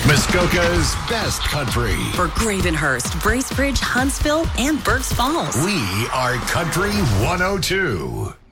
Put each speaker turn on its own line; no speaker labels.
Muskoka's best country.
For Gravenhurst, Bracebridge, Huntsville, and Berks Falls.
We are Country 102.